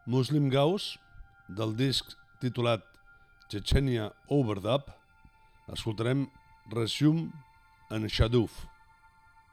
Muslim Gauss, del disc titulat Chechnya Overdub, escoltarem Resume en Shadoof.